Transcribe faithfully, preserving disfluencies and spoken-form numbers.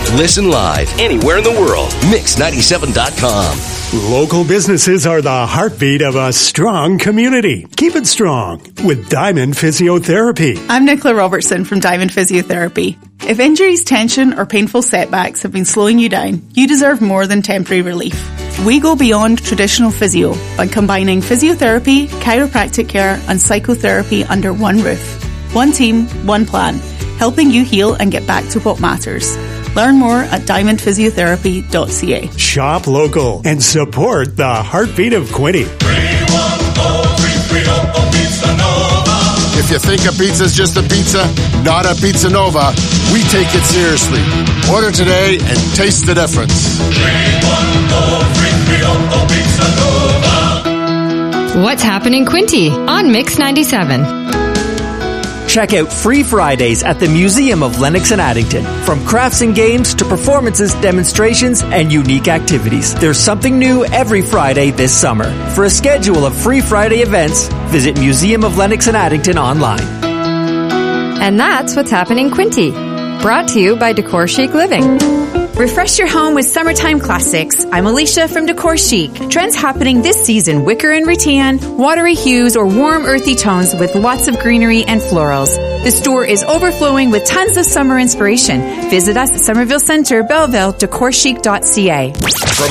Listen live anywhere in the world. mix ninety-seven dot com. Local businesses are the heartbeat of a strong community. Keep it strong with Diamond Physiotherapy. I'm Nicola Robertson from Diamond Physiotherapy. If injuries, tension, or painful setbacks have been slowing you down, you deserve more than temporary relief. We go beyond traditional physio by combining physiotherapy, chiropractic care, and psychotherapy under one roof. One team, one plan, helping you heal and get back to what matters. Learn more at diamond physiotherapy dot c a. Shop local and support the heartbeat of Quinte. If you think a pizza's just a pizza, not a Pizza Nova, we take it seriously. Order today and taste the difference. What's happening, Quinte? On Mix ninety-seven. Check out Free Fridays at the Museum of Lennox and Addington. From crafts and games to performances, demonstrations, and unique activities, there's something new every Friday this summer. For a schedule of Free Friday events, visit Museum of Lennox and Addington online. And that's what's happening, Quinte. Brought to you by Decor Chic Living. Refresh your home with summertime classics. I'm Alicia from Decor Chic. Trends happening this season: wicker and rattan, watery hues, or warm earthy tones with lots of greenery and florals. The store is overflowing with tons of summer inspiration. Visit us at Somerville Centre, Belleville, decor chic dot c a.